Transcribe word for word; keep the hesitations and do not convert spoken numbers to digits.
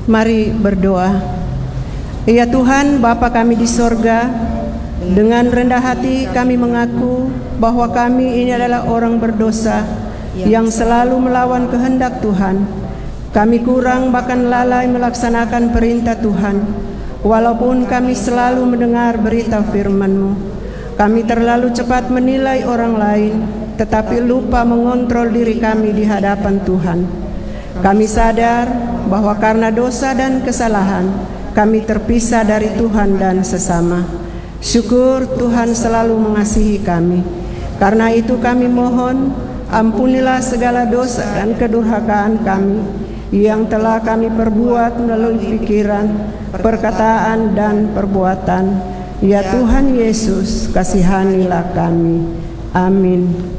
Mari berdoa. Ya Tuhan, Bapa kami di sorga, dengan rendah hati kami mengaku bahwa kami ini adalah orang berdosa yang selalu melawan kehendak Tuhan. Kami kurang bahkan lalai melaksanakan perintah Tuhan, walaupun kami selalu mendengar berita firman-Mu. Kami terlalu cepat menilai orang lain, tetapi lupa mengontrol diri kami di hadapan Tuhan. Kami sadar bahwa karena dosa dan kesalahan, kami terpisah dari Tuhan dan sesama. Syukur Tuhan selalu mengasihi kami. Karena itu kami mohon, ampunilah segala dosa dan kedurhakaan kami yang telah kami perbuat melalui pikiran, perkataan, dan perbuatan. Ya Tuhan Yesus, kasihanilah kami. Amin.